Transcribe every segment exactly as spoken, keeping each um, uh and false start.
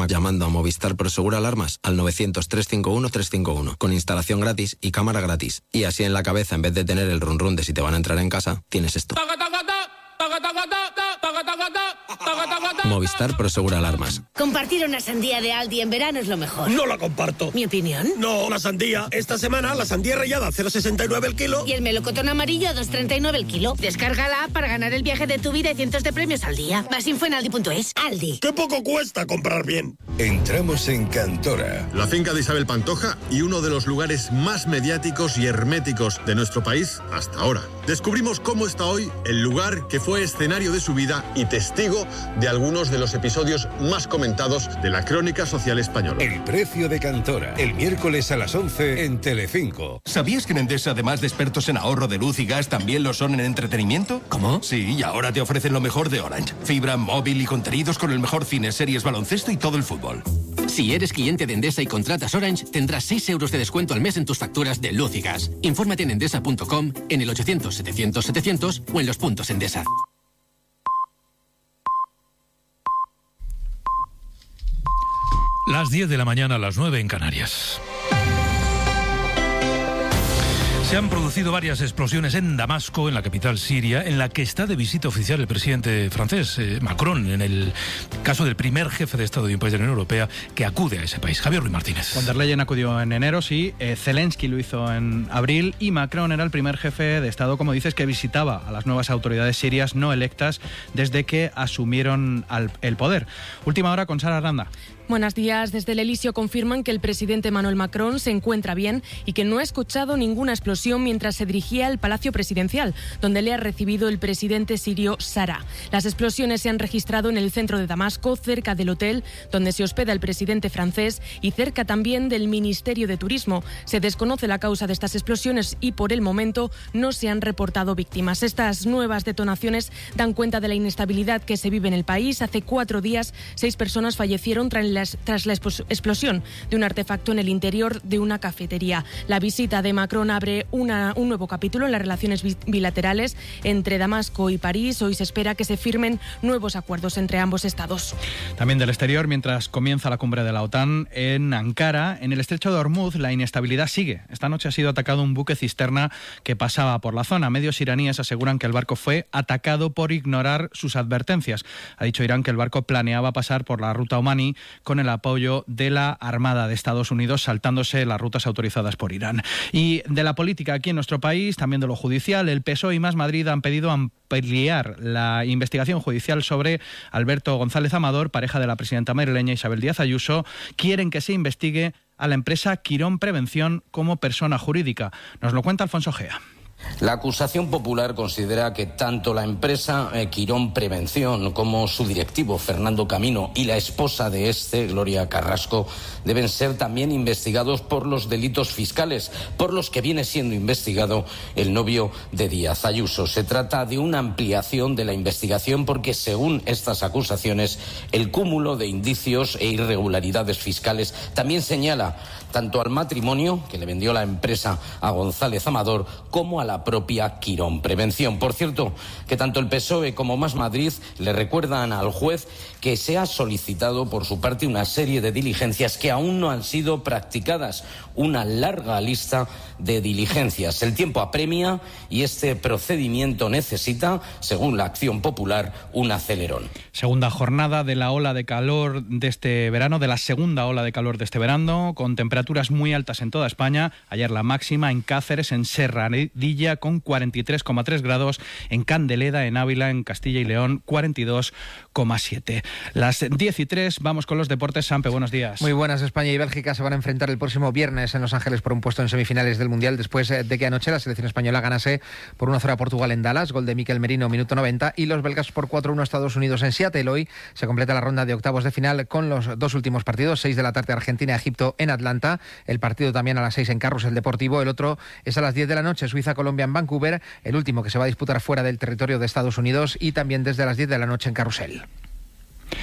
alarma llamando a Movistar Prosegur Alarmas al novecientos, trescientos cincuenta y uno, trescientos cincuenta y uno, con instalación gratis y cámara gratis. Y así en la cabeza, en vez de tener el run run de si te van a entrar en casa, tienes esto. Movistar Prosegur Alarmas. Compartir una sandía de Aldi en verano es lo mejor. No la comparto. ¿Mi opinión? No, la sandía. Esta semana la sandía rallada a cero coma sesenta y nueve el kilo. Y el melocotón amarillo a dos coma treinta y nueve el kilo. Descárgala para ganar el viaje de tu vida y cientos de premios al día. Más info en aldi punto es. Aldi. ¡Qué poco cuesta comprar bien! Entramos en Cantora. La finca de Isabel Pantoja y uno de los lugares más mediáticos y herméticos de nuestro país hasta ahora. Descubrimos cómo está hoy el lugar que fue escenario de su vida y testigo de algunos de los episodios más comentados de la crónica social española. El precio de Cantora, el miércoles a las once en Telecinco. ¿Sabías que en Endesa, además de expertos en ahorro de luz y gas, también lo son en entretenimiento? ¿Cómo? Sí, y ahora te ofrecen lo mejor de Orange. Fibra, móvil y contenidos con el mejor cine, series, baloncesto y todo el fútbol. Si eres cliente de Endesa y contratas Orange, tendrás seis euros de descuento al mes en tus facturas de luz y gas. Infórmate en endesa punto com, en el ochocientos, setecientos, setecientos o en los puntos Endesa. Las diez de la mañana, a las nueve en Canarias. Se han producido varias explosiones en Damasco, en la capital siria, en la que está de visita oficial el presidente francés, eh, Macron, en el caso del primer jefe de Estado de un país de la Unión Europea que acude a ese país. Javier Ruiz Martínez. Von der Leyen acudió en enero, sí, eh, Zelensky lo hizo en abril y Macron era el primer jefe de Estado, como dices, que visitaba a las nuevas autoridades sirias no electas desde que asumieron al, el poder. Última hora con Sara Aranda. Buenos días. Desde el Elíseo confirman que el presidente Emmanuel Macron se encuentra bien y que no ha escuchado ninguna explosión mientras se dirigía al Palacio Presidencial, donde le ha recibido el presidente sirio Sara. Las explosiones se han registrado en el centro de Damasco, cerca del hotel donde se hospeda el presidente francés y cerca también del Ministerio de Turismo. Se desconoce la causa de estas explosiones y por el momento no se han reportado víctimas. Estas nuevas detonaciones dan cuenta de la inestabilidad que se vive en el país. Hace cuatro días, seis personas fallecieron tras la tras la explosión de un artefacto en el interior de una cafetería. La visita de Macron abre una, un nuevo capítulo en las relaciones bilaterales entre Damasco y París. Hoy se espera que se firmen nuevos acuerdos entre ambos estados. También del exterior, mientras comienza la cumbre de la OTAN en Ankara, en el estrecho de Hormuz, la inestabilidad sigue. Esta noche ha sido atacado un buque cisterna que pasaba por la zona. Medios iraníes aseguran que el barco fue atacado por ignorar sus advertencias. Ha dicho Irán que el barco planeaba pasar por la ruta omaní con el apoyo de la Armada de Estados Unidos, saltándose las rutas autorizadas por Irán. Y de la política aquí en nuestro país, también de lo judicial, el P S O E y Más Madrid han pedido ampliar la investigación judicial sobre Alberto González Amador, pareja de la presidenta madrileña Isabel Díaz Ayuso. Quieren que se investigue a la empresa Quirón Prevención como persona jurídica. Nos lo cuenta Alfonso Gea. La acusación popular considera que tanto la empresa eh, Quirón Prevención como su directivo Fernando Camino y la esposa de este, Gloria Carrasco, deben ser también investigados por los delitos fiscales, por los que viene siendo investigado el novio de Díaz Ayuso. Se trata de una ampliación de la investigación porque, según estas acusaciones, el cúmulo de indicios e irregularidades fiscales también señala tanto al matrimonio que le vendió la empresa a González Amador como a la propia Quirón Prevención. Por cierto, que tanto el P S O E como Más Madrid le recuerdan al juez que se ha solicitado por su parte una serie de diligencias que aún no han sido practicadas, una larga lista de diligencias. El tiempo apremia y este procedimiento necesita, según la Acción Popular, un acelerón. Segunda jornada de la ola de calor de este verano, de la segunda ola de calor de este verano, con temperaturas muy altas en toda España. Ayer la máxima en Cáceres, en Serradilla, con cuarenta y tres coma tres grados, en Candeleda, en Ávila, en Castilla y León, cuarenta y dos coma siete. Las diez y tres, vamos con los deportes. Sampe, buenos días. Muy buenas. España y Bélgica se van a enfrentar el próximo viernes en Los Ángeles por un puesto en semifinales del Mundial, después de que anoche la selección española ganase por uno a cero a Portugal en Dallas, gol de Mikel Merino, minuto noventa, y los belgas por cuatro a uno a Estados Unidos en Seattle. Hoy se completa la ronda de octavos de final con los dos últimos partidos, seis de la tarde Argentina-Egipto en Atlanta, el partido también a las seis en Carrusel Deportivo, el otro es a las diez de la noche, Suiza-Colombia en Vancouver, el último que se va a disputar fuera del territorio de Estados Unidos, y también desde las diez de la noche en Carrusel.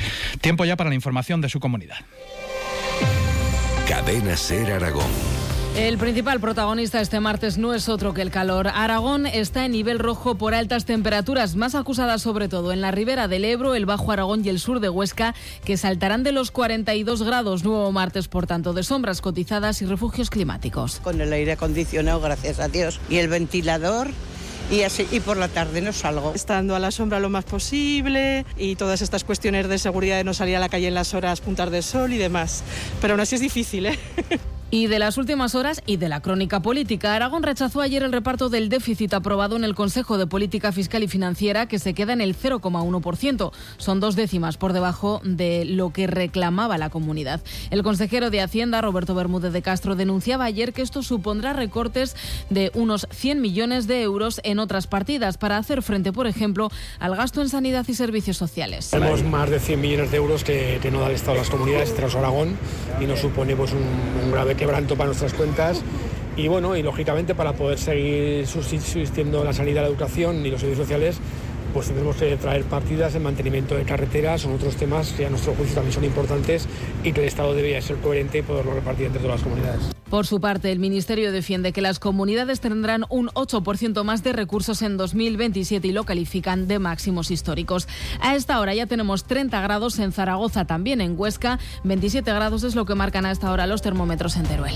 Tiempo ya para la información de su comunidad. Cadena Ser Aragón. El principal protagonista este martes no es otro que el calor. Aragón está en nivel rojo por altas temperaturas, más acusadas sobre todo en la ribera del Ebro, el Bajo Aragón y el sur de Huesca, que saltarán de los cuarenta y dos grados. Nuevo martes, por tanto, de sombras cotizadas y refugios climáticos. Con el aire acondicionado, gracias a Dios, y el ventilador. Y, así, y por la tarde no salgo. Estando a la sombra lo más posible y todas estas cuestiones de seguridad de no salir a la calle en las horas puntas de sol y demás. Pero aún así es difícil, ¿eh? Y de las últimas horas y de la crónica política, Aragón rechazó ayer el reparto del déficit aprobado en el Consejo de Política Fiscal y Financiera, que se queda en el cero coma uno por ciento. Son dos décimas por debajo de lo que reclamaba la comunidad. El consejero de Hacienda, Roberto Bermúdez de Castro, denunciaba ayer que esto supondrá recortes de unos cien millones de euros en otras partidas para hacer frente, por ejemplo, al gasto en sanidad y servicios sociales. Tenemos más de cien millones de euros que, que no da el Estado a las comunidades tras Aragón y nos supone pues, un, un grave quebranto para nuestras cuentas y bueno, y lógicamente para poder seguir subsistiendo la sanidad, la educación y los servicios sociales, pues tenemos que traer partidas en mantenimiento de carreteras, son otros temas que a nuestro juicio también son importantes y que el Estado debería ser coherente y poderlo repartir entre todas las comunidades. Por su parte, el Ministerio defiende que las comunidades tendrán un ocho por ciento más de recursos en dos mil veintisiete y lo califican de máximos históricos. A esta hora ya tenemos treinta grados en Zaragoza, también en Huesca, veintisiete grados es lo que marcan a esta hora los termómetros en Teruel.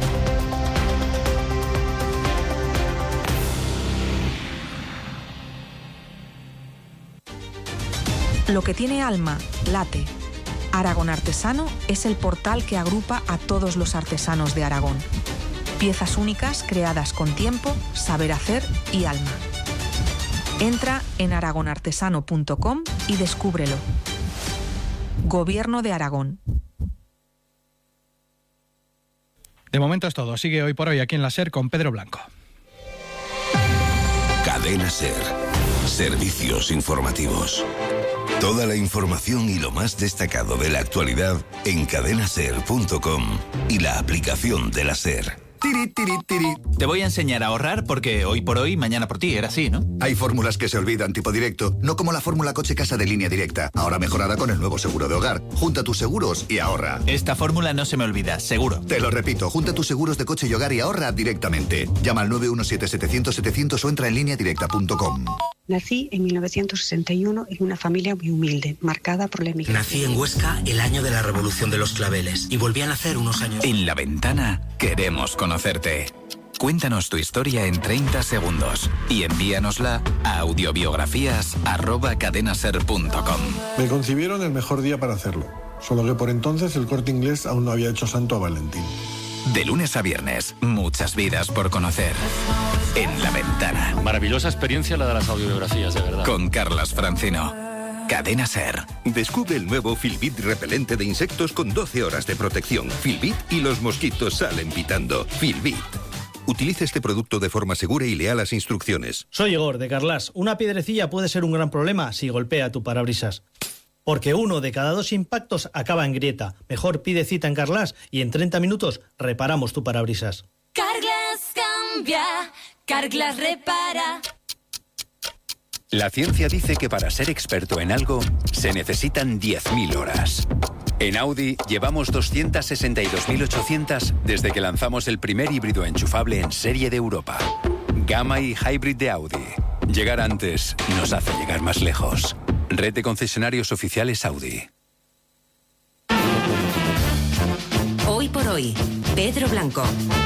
Lo que tiene alma, late. Aragón Artesano es el portal que agrupa a todos los artesanos de Aragón. Piezas únicas creadas con tiempo, saber hacer y alma. Entra en aragon artesano punto com y descúbrelo. Gobierno de Aragón. De momento es todo. Sigue Hoy por Hoy aquí en la SER con Pedro Blanco. Cadena SER. Servicios informativos. Toda la información y lo más destacado de la actualidad en cadena ser punto com y la aplicación de la SER. Tiri, tiri, tiri. Te voy a enseñar a ahorrar porque hoy por hoy, mañana por ti, era así, ¿no? Hay fórmulas que se olvidan tipo directo, no como la fórmula coche-casa de Línea Directa, ahora mejorada con el nuevo seguro de hogar. Junta tus seguros y ahorra. Esta fórmula no se me olvida, seguro. Te lo repito, junta tus seguros de coche y hogar y ahorra directamente. Llama al nueve uno siete, setecientos, setecientos o entra en línea directa punto com. Nací en mil novecientos sesenta y uno en una familia muy humilde, marcada por la emigración. Nací en Huesca el año de la Revolución de los Claveles y volví a nacer unos años. En La Ventana queremos conocerte. Cuéntanos tu historia en treinta segundos y envíanosla a audiobiografías arroba cadenaser punto com. Me concibieron el mejor día para hacerlo, solo que por entonces el Corte Inglés aún no había hecho santo a Valentín. De lunes a viernes, muchas vidas por conocer. En La Ventana. Maravillosa experiencia la de las audiobiografías, de verdad. Con Carlas Francino. Cadena SER. Descubre el nuevo Filbit repelente de insectos con doce horas de protección. Filbit y los mosquitos salen pitando. Filbit. Utilice este producto de forma segura y lea las instrucciones. Soy Igor, de Carlas. Una piedrecilla puede ser un gran problema si golpea tu parabrisas. Porque uno de cada dos impactos acaba en grieta. Mejor pide cita en Carlas y en treinta minutos reparamos tu parabrisas. Carglass cambia, Carglass repara. La ciencia dice que para ser experto en algo se necesitan diez mil horas. En Audi llevamos doscientas sesenta y dos mil ochocientas desde que lanzamos el primer híbrido enchufable en serie de Europa. Gamma y Hybrid de Audi. Llegar antes nos hace llegar más lejos. Red de concesionarios oficiales Audi. Hoy por hoy, Pedro Blanco.